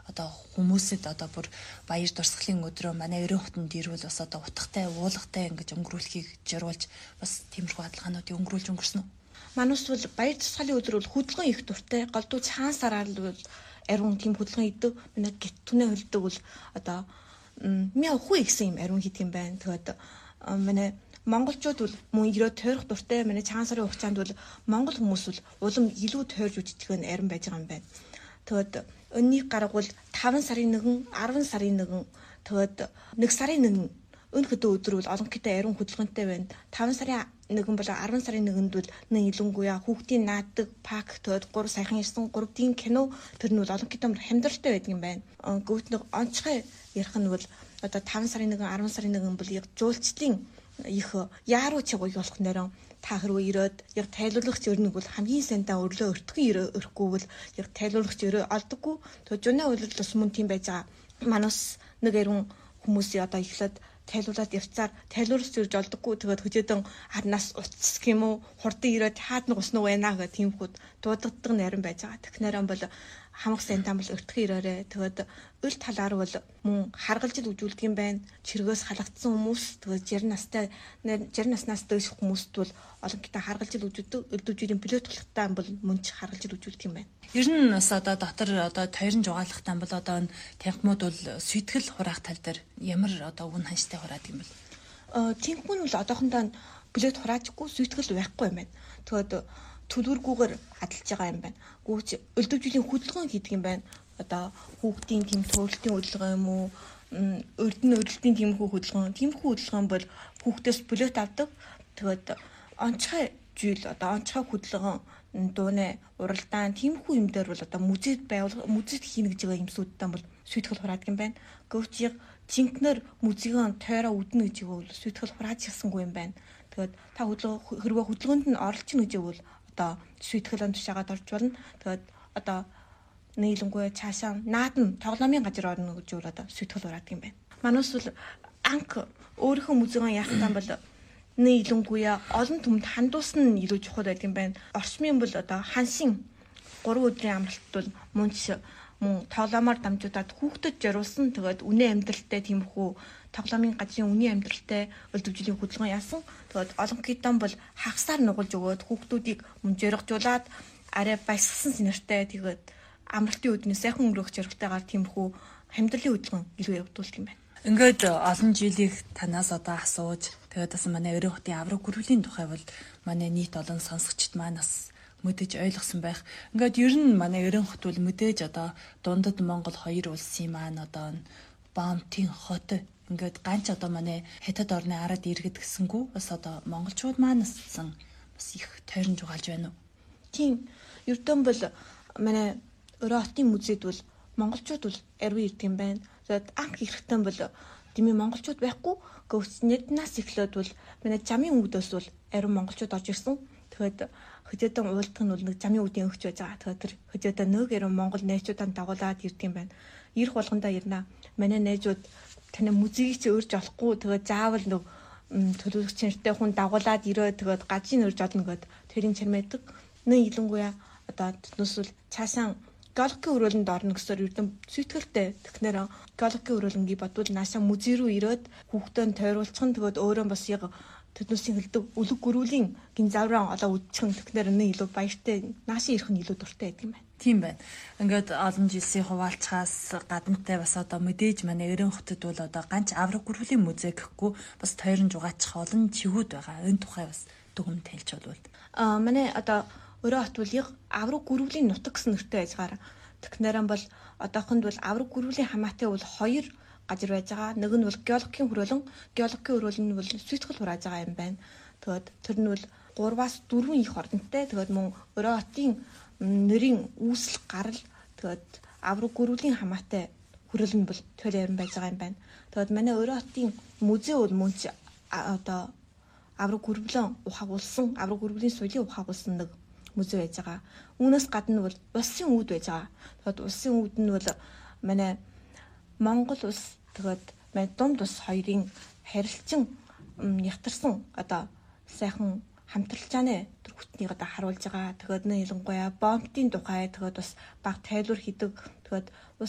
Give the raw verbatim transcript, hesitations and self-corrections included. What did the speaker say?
одоо хүмүүсэд одоо бүр баяр дурсгалын өдрөө манай ерөн хотод ирвэл бас одоо утгатай, уулгатай ингэж өнгөрүүлэхийг жируулж бас тиймэрхүү адалгаануудыг өнгөрүүлж өнгөрсөн үү? Манайс бол баяр дурсгалын өдөр бол хөдөлгөөн их дуртай. Голдуу цаан сараар л ариун тийм хөдөлгөөн идэв. Манай гитүнэ хөлдөг бол одоо мяа хүү гэсэн юм ариун хийдэг юм байна. Тэгээд манай монголчууд бол мөн ирээд тойрох дуртай. Манай цаан сарын хугацаанд бол монгол хүмүүс бол улам илүү тойрж үдчих нь арин байж байгаа юм байна. Тэгээд өнний гараг бол таван сарын нэгэн, арван сарын нэгэн, тэгээд нэг сарын нэгэн өн хөдөө өдөр бол олонхтой ариун хөдөлгөөнтэй байна. таван сарын нэгэн бол арван сарын нэгэнд бол нэг илэнгуяа хүүхдийн наадаг пак тэгээд гур саяхан ирсэн гурав дийн кино тэр нь бол олонхтой хямдралтай байдаг юм байна. Гүт нэг онцгой ярих нь бол одоо таван сарын нэгэн, арван сарын нэгэн бол яг жуулчлалын их яаруу чигуй болох нэрэн та хэрвээ ирээд яг тайлбарлагч өрнөг бол хамгийн сайнтаа өрлөө өртгөн өрөхгүй бол яг тайлбарлагч өрөө олдоггүй. Тэгээд жуны үйлрэл бас мөн тийм байж байгаа. Манус нэг ариун хүмүүсийн одоо ихлээд тайлбарлаад явцаар тайлбарлагч өрж олдоггүй. Тэгээд хөжөөдөн харнаас уцсах юм уу хурдан ирээд хаад нэг уснаа байна гэх тиймхүүд дуудагддаг нарийн байж байгаа. Технаран бол хамаг сайнтаа бол өртгөн ирээрээ. Тэгээд өл талаар бол мөн харгалзал үзүүлдэг юм байна. Чиргээс халагдсан хүмүүс тэгээд жир настай жир наснаас дээш хүмүүст бол олонхтой харгалзал үзүүлдэг. Өлдөвжийн пилот болгохтаа бол мөн ч харгалзал үзүүлдэг юм байна. Ер нь бас одоо дотор одоо тойрон жугаалахтаа бол одоо танхимууд бол сүйтгэл хураах тал дээр ямар одоо үн ханштай хураад юм бол тэнхмүүд бол одоохондоо билет хураажгүй сүйтгэл байхгүй юм байна. Тэгээд төлөвлөгөөгөр хадалж байгаа юм байна. Гүүч өлдөвжлийн хөдөлгөөн хийдэг юм байна. Одоо хүүхдийн тэм төрөлтийн хөдөлгөөн юм уу, өрдөн өрөлтийн тиймхүү хөдөлгөөн, тиймхүү хөдөлгөөн бол хүүхдээс билет авдаг. Тэгээд онцгой жил одоо онцгой хөдөлгөөн дууны уралдаан тиймхүү юм дээр бол одоо музейд байгуулах музейд хийнэ гэж байгаа юмсуудтай бол сүйтгэл хураадаг юм байна. Гэвч яг жинкнэр музейн тойроо үднэ гэж бол сүйтгэл хурааж гисэнгүй юм байна. Тэгээд та хөдөлгөөн хэрвээ хөдөлгөөнд нь оролцно гэж бол одоо сүйтгэлийн тушаагаад орж болно. Тэгээд одоо нийлэнгүй цаашаа наадам тоглоомын газар орно гэж бол одоо сүйтгэл хураадаг юм байна. Манайс бол анх өөрийнхөө музейн яахтан бол нийлэнгүй олон түмэнд хандуулсан нь илүү чухал байдаг юм байна. Орчмын бол одоо ханшин гурван өдрийн амралт бол мөн ч мөн тоглоомоор дамжуулаад хүүхдэд зориулсан тэгээд үнэн амьдралтай тиймэрхүү тоглоомын газрын үнэн амьдралтай өлдөвжлийн хөдөлгөөн яасан. Тэгээд олонхийдөө бол хагасаар нугалж өгөөд хүүхдүүдийг мөн зоригжуулаад арай баясгсан сэнэртэй тэгээд амралтын өдний сайхан өнгөрөх зорилготойгоор тиймэрхүү амьдралын хөдөлгөөн илүү явагдуулдаг юм байна. Ингээд олон жилийн танаас одоо асууж тэгээд бас манай ерөн хотын авраг гөрвлийн тухай бол манай нийт олон сонсогчд маань бас мэдэж ойлгосон байх. Ингээд ер нь манай ерөн хот бол мэдээж одоо дундад Монгол хоёр улсын маань одоо Баамтын хот ингээд ганц одоо манай хятад орны арад иргэд гэсэнгүү бас одоо монголчууд маань бас их тойрон жугаалж байна уу? Тийм. Ердөн бол манай ерөн хотын музейд бол монголчууд бол ариун ирдэг юм байна. Тэгээд анх ирэхдээ бол дэмий монголчууд байхгүй. Гэвч нэгнээс эхлээд бол манай жамын үүдээс бол ариун монголчууд орж ирсэн. Тэгээд хөдөөдөн уулдах нь бол нэг жамын үүдийн өгч байж байгаа. Тэгээд тэр хөдөөдөө нэг ариун монгол найзуудаа дагуулад ирдэг юм байна. Ирэх болгондоо ирнэ. Манай найзууд таны музейг чи өөрж олохгүй. Тэгээд заавал нэг төлөвлөгч нартай хүн дагуулад ирээ. Тэгээд гажийн өрж олно гэд тэрийн чармайдаг. Нэг илэнгуяа одоо төнөөс бол цаашаа геологийн өрөөлөнд орно гэсээр ердөө сүйтгэлтэй. Тэгэхээр геологийн өрөөлөнгийг бодвол наашаа музей рүү ирээд хүүхдэн тойруулчих нь тэгээд өөрөө бас яг төднөөсийн хөлдөг үлэг гөрүүлийн гинзавраа олоо үдчих нь тэгэхээр нэг илүү баяртай наашаа ирэх нь илүү дуртай байдаг юм байна. Тийм байна. Ингээд олон жилийн хуваалцахаас гаднатай бас одоо мэдээж манай ерөн хотод бол одоо ганц авраг гөрвлийн музей гэхгүй бас тойрон жугаачих олон чигүүд байгаа. Энэ тухай бас дүгнэлт хэлж болвол. Аа манай одоо Өрөө хот бол яг авраг гөрвлийн нутаг гэсэн нэртэй байж байгаа. Тэгэхээр бол одоохонд бол авраг гөрвлийн хамаатай бол хоёр газар байж байгаа. Нэг нь бол геологийн хөрөөлөн, геологийн хөрөөлөн нь бол сүйтгэл хурааж байгаа юм байна. Тэгээд тэр нь бол гурваас дөрвөн их ордонтой. Тэгээд мөн Өрөө хотын нэрийн үүсэл гарал тэгээд авраг гөрвлийн хамаатай хөрөөлөн бол тэр ярин байж байгаа юм байна. Тэгээд манай Өрөө хотын музей бол мөн ч одоо авраг гөрвлөн ухаагуулсан, авраг гөрвлийн соёлын ухаагуулсан нэг музей байж байгаа. Үүнээс гадна бол улсын үүд байж байгаа. Тэгээд улсын үүд нь бол манай Монгол улс тэгээд манай дунд улс хоёрын харилцан ягтарсан одоо сайхан хамтралчааны төр хүтнийг одоо харуулж байгаа. Тэгээд нэг ялангуяа Баамтын тухай тэгээд бас баг тайлбар хийдэг. Тэгээд